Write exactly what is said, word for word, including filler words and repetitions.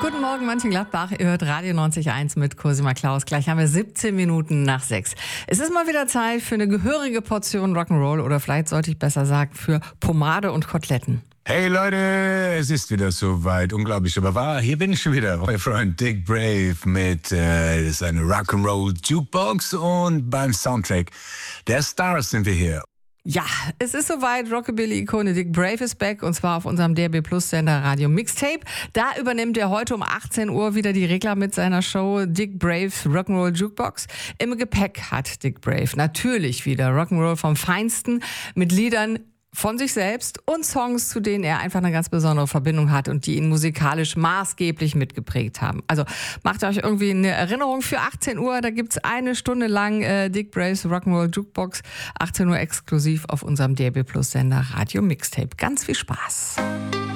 Guten Morgen, Mönchengladbach. Ihr hört Radio neunzig Komma eins mit Cosima Klaus. Gleich haben wir siebzehn Minuten nach sechs. Es ist mal wieder Zeit für eine gehörige Portion Rock'n'Roll oder vielleicht sollte ich besser sagen für Pomade und Koteletten. Hey Leute, es ist wieder soweit. Unglaublich, aber wahr. Hier bin ich schon wieder. Euer Freund Dick Brave mit äh, seiner Rock'n'Roll Jukebox und beim Soundtrack der Stars sind wir hier. Ja, es ist soweit. Rockabilly-Ikone Dick Brave ist back und zwar auf unserem D R B Plus Sender Radio Mixtape. Da übernimmt er heute um achtzehn Uhr wieder die Regler mit seiner Show Dick Braves Rock'n'Roll Jukebox. Im Gepäck hat Dick Brave natürlich wieder Rock'n'Roll vom Feinsten mit Liedern von sich selbst und Songs, zu denen er einfach eine ganz besondere Verbindung hat und die ihn musikalisch maßgeblich mitgeprägt haben. Also macht euch irgendwie eine Erinnerung für achtzehn Uhr. Da gibt's eine Stunde lang äh, Dick Braves Rock'n'Roll Jukebox. achtzehn Uhr exklusiv auf unserem D R B Plus Sender Radio Mixtape. Ganz viel Spaß.